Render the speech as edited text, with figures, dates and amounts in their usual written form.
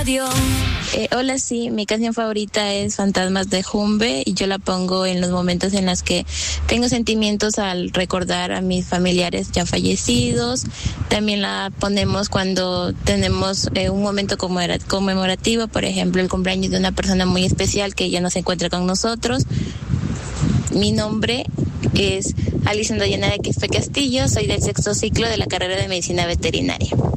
Radio. Hola, sí, mi canción favorita es Fantasmas de Jumbe y yo la pongo en los momentos en los que tengo sentimientos al recordar a mis familiares ya fallecidos. También la ponemos cuando tenemos un momento conmemorativo, por ejemplo, el cumpleaños de una persona muy especial que ya no se encuentra con nosotros. Mi nombre es Alison Dayana de Quispe Castillo, soy del 6º ciclo de la carrera de Medicina Veterinaria.